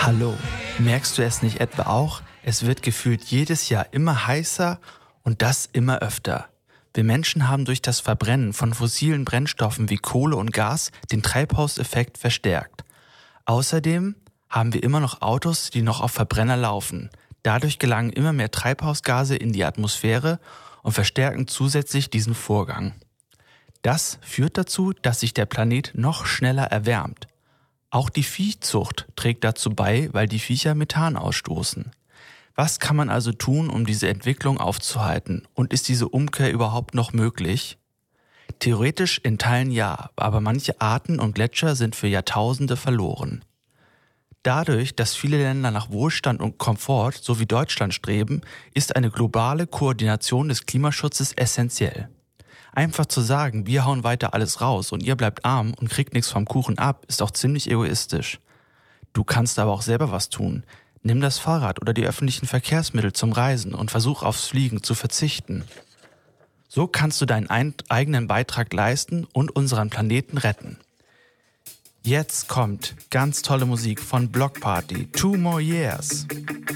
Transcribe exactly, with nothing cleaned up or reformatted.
Hallo, merkst du es nicht etwa auch? Es wird gefühlt jedes Jahr immer heißer und das immer öfter. Wir Menschen haben durch das Verbrennen von fossilen Brennstoffen wie Kohle und Gas den Treibhauseffekt verstärkt. Außerdem haben wir immer noch Autos, die noch auf Verbrenner laufen. Dadurch gelangen immer mehr Treibhausgase in die Atmosphäre und verstärken zusätzlich diesen Vorgang. Das führt dazu, dass sich der Planet noch schneller erwärmt. Auch die Viehzucht trägt dazu bei, weil die Viecher Methan ausstoßen. Was kann man also tun, um diese Entwicklung aufzuhalten? Und ist diese Umkehr überhaupt noch möglich? Theoretisch in Teilen ja, aber manche Arten und Gletscher sind für Jahrtausende verloren. Dadurch, dass viele Länder nach Wohlstand und Komfort, so wie Deutschland, streben, ist eine globale Koordination des Klimaschutzes essentiell. Einfach zu sagen, wir hauen weiter alles raus und ihr bleibt arm und kriegt nichts vom Kuchen ab, ist auch ziemlich egoistisch. Du kannst aber auch selber was tun. Nimm das Fahrrad oder die öffentlichen Verkehrsmittel zum Reisen und versuch aufs Fliegen zu verzichten. So kannst du deinen ein- eigenen Beitrag leisten und unseren Planeten retten. Jetzt kommt ganz tolle Musik von Block Party, Two More Years.